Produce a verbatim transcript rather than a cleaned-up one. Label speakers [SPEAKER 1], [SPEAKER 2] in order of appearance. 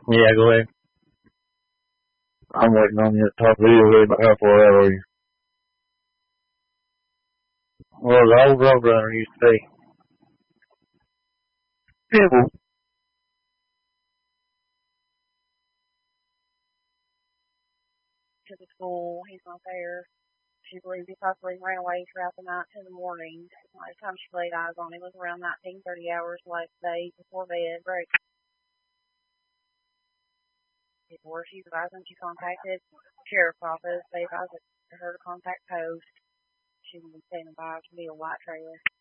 [SPEAKER 1] Yeah, go ahead. I'm waiting on you to talk video about how far out are you? Well, the old Roadrunner used to be. People.
[SPEAKER 2] To the school, he's not there. She believes he possibly ran away throughout the night to the morning. Last time she laid eyes on him was around nineteen thirty hours last day before bed. Break. Before she advised when she contacted sheriff's office, they advised her to contact Post. She was standing by to be a white trailer.